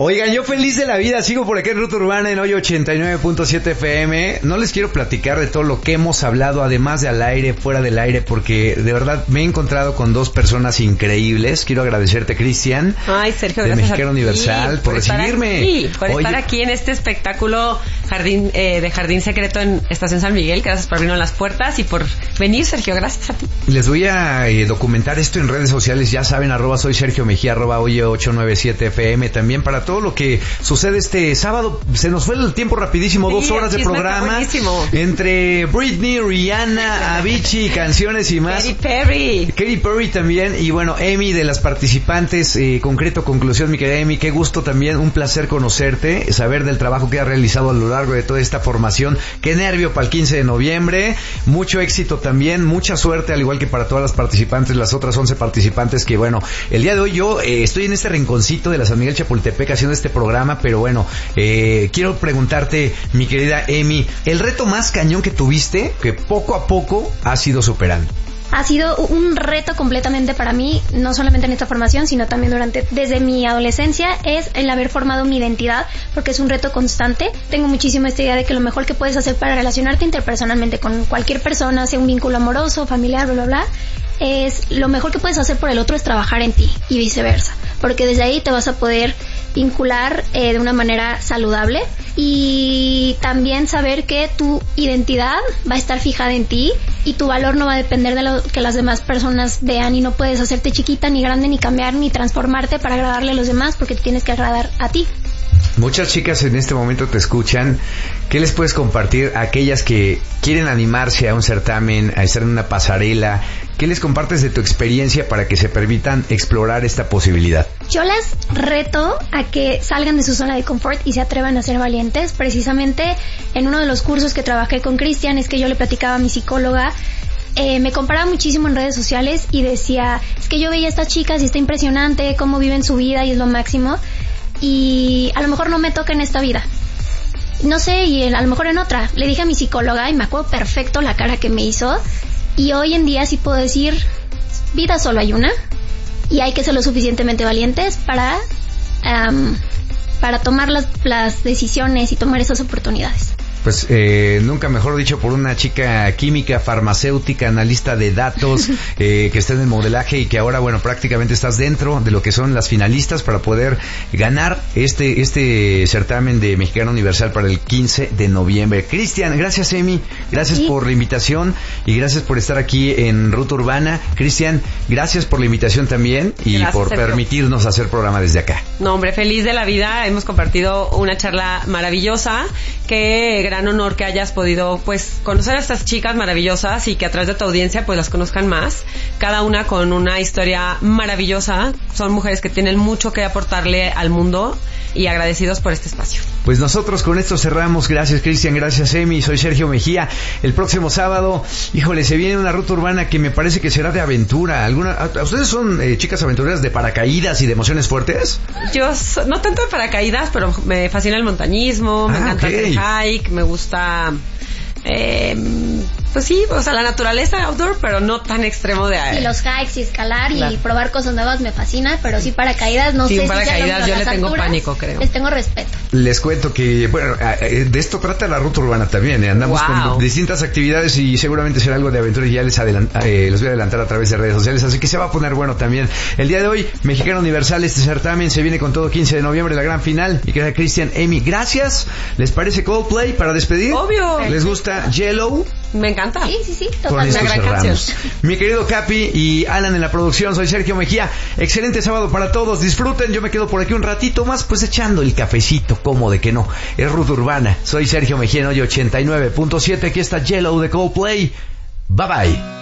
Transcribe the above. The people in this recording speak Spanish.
Oigan, yo feliz de la vida, sigo por acá en Ruta Urbana en hoy 89.7 FM. No les quiero platicar de todo lo que hemos hablado, además de al aire, fuera del aire, porque de verdad me he encontrado con dos personas increíbles. Quiero agradecerte, Cristian. Ay, Sergio, de gracias Mexicano a ti Universal, por recibirme. Por estar aquí en este espectáculo de Jardín Secreto en Estación San Miguel. Gracias por abrirnos las puertas y por venir, Sergio. Gracias a ti. Les voy a documentar esto en redes sociales. Ya saben, @soy Sergio Mejía, @oye 897 FM. También para todo lo que sucede este sábado. Se nos fue el tiempo rapidísimo, 2 horas de programa. Entre Britney, Rihanna, Avicii, canciones y más. Katy Perry también. Y bueno, Emi, de las participantes, concreto, conclusión, mi querida Emi, qué gusto también, un placer conocerte, saber del trabajo que has realizado a lo largo de toda esta formación. Qué nervio para el 15 de noviembre. Mucho éxito también, mucha suerte, al igual que para todas las participantes, las otras 11 participantes que, bueno, el día de hoy yo estoy en este rinconcito de la San Miguel Chapultepec haciendo este programa, pero bueno, quiero preguntarte, mi querida Emi, el reto más cañón que tuviste, que poco a poco has ido superando. Ha sido un reto completamente para mí, no solamente en esta formación, sino también desde mi adolescencia, es el haber formado mi identidad, porque es un reto constante. Tengo muchísimo esta idea de que lo mejor que puedes hacer para relacionarte interpersonalmente con cualquier persona, sea un vínculo amoroso, familiar, bla, bla, bla, es lo mejor que puedes hacer por el otro es trabajar en ti y viceversa, porque desde ahí te vas a poder vincular de una manera saludable y también saber que tu identidad va a estar fijada en ti y tu valor no va a depender de lo que las demás personas vean, y no puedes hacerte chiquita ni grande ni cambiar ni transformarte para agradarle a los demás, porque te tienes que agradar a ti. Muchas chicas en este momento te escuchan. ¿Qué les puedes compartir a aquellas que quieren animarse a un certamen, a estar en una pasarela? ¿Qué les compartes de tu experiencia para que se permitan explorar esta posibilidad? Yo les reto a que salgan de su zona de confort y se atrevan a ser valientes. Precisamente en uno de los cursos que trabajé con Cristian, es que yo le platicaba a mi psicóloga, me comparaba muchísimo en redes sociales y decía, es que yo veía a estas chicas y está impresionante cómo viven su vida y es lo máximo, y a lo mejor no me toca en esta vida, no sé, y a lo mejor en otra. Le dije a mi psicóloga y me acuerdo perfecto la cara que me hizo, y hoy en día sí puedo decir, vida solo hay una y hay que ser lo suficientemente valientes para tomar las decisiones y tomar esas oportunidades. Pues nunca mejor dicho por una chica química, farmacéutica, analista de datos, que está en el modelaje y que ahora, bueno, prácticamente estás dentro de lo que son las finalistas para poder ganar este certamen de Mexicano Universal para el 15 de noviembre. Cristian, gracias, Emi, gracias por la invitación y gracias por estar aquí en Ruta Urbana. Cristian, gracias por la invitación también y gracias, por Sergio, permitirnos hacer programa desde acá. No, hombre, feliz de la vida. Hemos compartido una charla maravillosa. Qué gran honor que hayas podido, pues, conocer a estas chicas maravillosas y que a través de tu audiencia, pues, las conozcan más. Cada una con una historia maravillosa. Son mujeres que tienen mucho que aportarle al mundo y agradecidos por este espacio. Pues nosotros con esto cerramos. Gracias, Cristian, gracias, Emi. Soy Sergio Mejía. El próximo sábado, híjole, se viene una ruta urbana que me parece que será de aventura. ¿Ustedes son chicas aventureras de paracaídas y de emociones fuertes? Yo no tanto de paracaídas, pero me fascina el montañismo, me encanta hacer hike, me gusta... pues sí, o sea, la naturaleza outdoor, pero no tan extremo de... Y los hikes y escalar y probar cosas nuevas me fascina, pero sí paracaídas, no sé si paracaídas yo le tengo alturas, pánico, creo. Les tengo respeto. Les cuento que, bueno, de esto trata la ruta urbana también, andamos con distintas actividades y seguramente será algo de aventura y ya les voy a adelantar a través de redes sociales, así que se va a poner bueno también. El día de hoy, Mexicano Universal, este certamen se viene con todo 15 de noviembre, la gran final. Mi querida Cristian, Emi, gracias. ¿Les parece Coldplay para despedir? Obvio. ¿Les gusta Yellow? Me encanta. Sí, totalmente. Una gran canción. Mi querido Capi y Alan en la producción, soy Sergio Mejía. Excelente sábado para todos, disfruten. Yo me quedo por aquí un ratito más, pues echando el cafecito, como de que no. Es Ruta Urbana, soy Sergio Mejía en hoy 89.7. Aquí está Yellow de Coldplay. Bye bye.